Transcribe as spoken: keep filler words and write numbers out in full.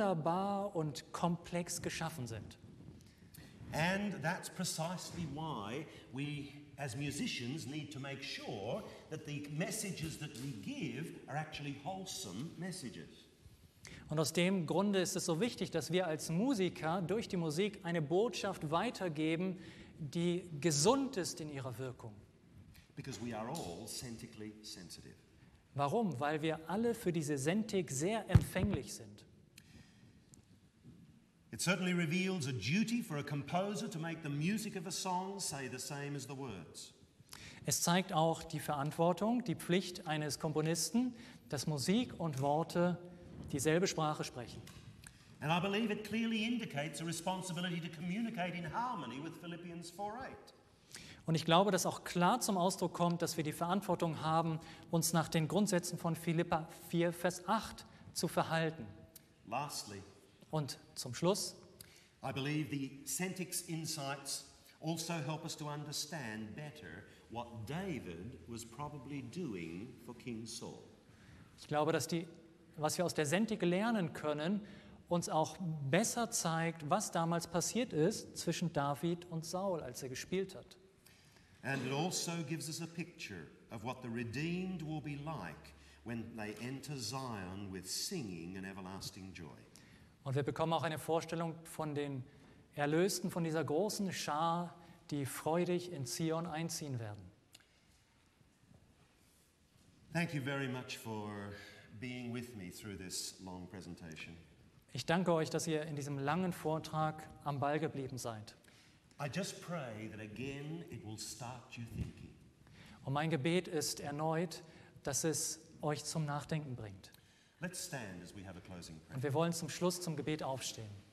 wunderbar und komplex geschaffen sind. And that's precisely why we, as musicians, need to make sure that the messages that we give are actually wholesome messages. Und aus dem Grunde ist es so wichtig, dass wir als Musiker durch die Musik eine Botschaft weitergeben, die gesund ist in ihrer Wirkung. Because we are all sentically sensitive. Warum? Weil wir alle für diese Sentik sehr empfänglich sind. It certainly reveals a duty for a composer to make the music of a song say the same as the words. Es zeigt auch die Verantwortung, die Pflicht eines Komponisten, dass Musik und Worte dieselbe Sprache sprechen. And I believe it clearly indicates a responsibility to communicate in harmony with Philippians four eight. Und ich glaube, dass auch klar zum Ausdruck kommt, dass wir die Verantwortung haben, uns nach den Grundsätzen von Philipper vier, Vers acht zu verhalten. Lastly, Und zum Schluss, I believe the Sentics insights also help us to understand better what David was probably doing for King Saul. ich glaube, dass die, was wir aus der Sentik lernen können, uns auch besser zeigt, was damals passiert ist zwischen David und Saul, als er gespielt hat. And it also gives us a picture of what the redeemed will be like when they enter Zion with singing and everlasting joy. Und wir bekommen auch eine Vorstellung von den Erlösten, von dieser großen Schar, die freudig in Zion einziehen werden. Thank you very much for being with me through this long presentation. Ich danke euch, dass ihr in diesem langen Vortrag am Ball geblieben seid. I just pray that again it will start you thinking. Und mein Gebet ist erneut, dass es euch zum Nachdenken bringt. Let's stand as we have a closing prayer. Und wir wollen zum Schluss zum Gebet aufstehen.